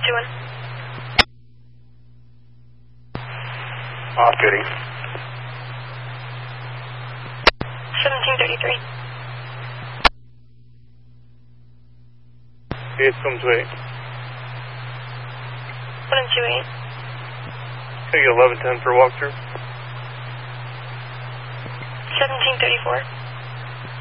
21. Off duty. 1733. It's come to 8. 128. Can I get 1110 for walkthrough? 1734.